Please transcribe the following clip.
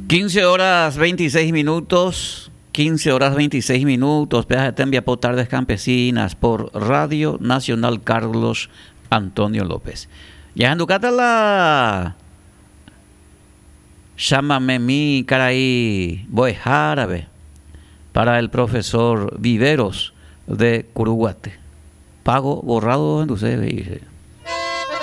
15 horas 26 minutos. 15 horas 26 minutos. Peaje Tembia por Tardes Campesinas por Radio Nacional Carlos Antonio López. Ya en Ducata la. Llámame mi caray boy árabe para el profesor Viveros de Curuguate. Pago borrado en tu CV, dice.